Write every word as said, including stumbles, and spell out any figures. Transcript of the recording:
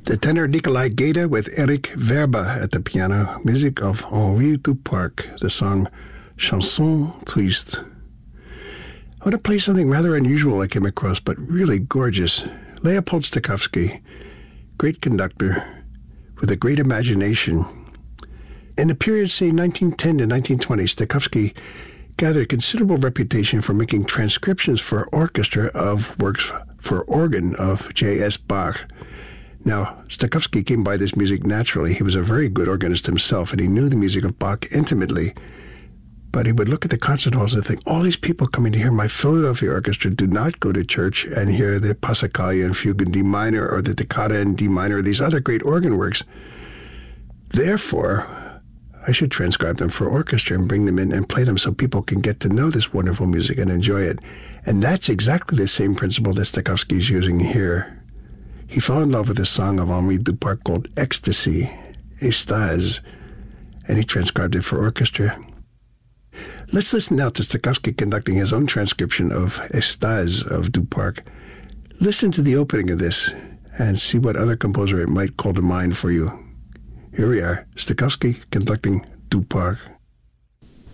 The tenor Nikolai Geda with Eric Verba at the piano. Music of Henri Duparc. The song Chanson Triste. I want to play something rather unusual I came across, but really gorgeous. Leopold Stokowski, great conductor with a great imagination. In the period, say, nineteen ten to nineteen twenty, Stokowski gathered considerable reputation for making transcriptions for orchestra of works for organ of J S Bach. Now, Stokowski came by this music naturally. He was a very good organist himself, and he knew the music of Bach intimately. But he would look at the concert halls and think, all these people coming to hear my Philadelphia Orchestra do not go to church and hear the Passacaglia and Fugue in D minor or the Toccata in D minor or these other great organ works. Therefore, I should transcribe them for orchestra and bring them in and play them so people can get to know this wonderful music and enjoy it. And that's exactly the same principle that Stokowski is using here. He fell in love with a song of Henri Duparc called Ecstasy, Extase, and he transcribed it for orchestra. Let's listen now to Stokowski conducting his own transcription of Extase of Duparc. Listen to the opening of this and see what other composer it might call to mind for you. Here we are, Stokowski conducting Duparc.